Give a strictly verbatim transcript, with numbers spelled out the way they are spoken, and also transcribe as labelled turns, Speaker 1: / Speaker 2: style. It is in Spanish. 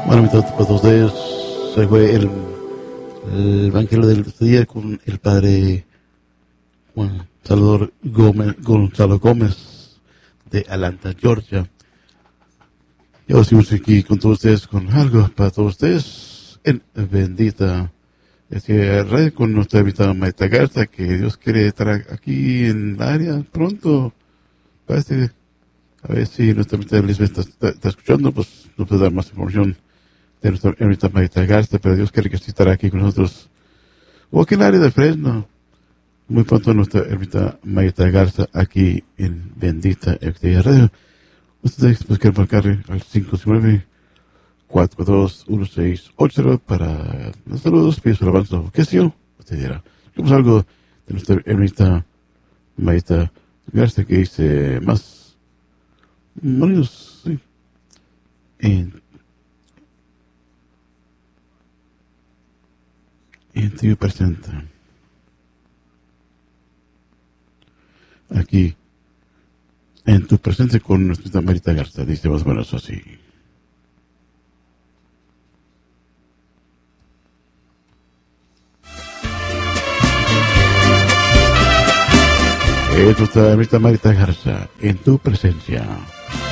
Speaker 1: Bueno, mi tanto para ustedes, se fue el, el evangelio del día con el padre Juan Salvador Gómez, Gonzalo Gómez de Atlanta, Georgia. Y ahora seguimos aquí con todos ustedes con algo para todos ustedes en Bendita este radio con nuestra invitada Maita Garza, que Dios quiere estar aquí en la área pronto. Parece, a ver si nuestra invitada Elizabeth está, está, está escuchando, pues nos puede dar más información de nuestra invitada Maita Garza, pero Dios quiere que estará aquí con nosotros. O aquí en el área de Fresno. Muy pronto nuestra invitada Maita Garza aquí en Bendita Radio. Ustedes pues quieren marcarle al cinco nueve, cuatro dos uno seis ocho cero para los saludos, pides el avance o qué sé yo. Usted dirá. Vamos a algo de nuestra ermita Maita Garza que dice más maridos, sí. En, en ti presenta. Aquí en tu presencia con nuestra Maita Garza, dice más o menos así. Es nuestra Maita Garza, en tu presencia.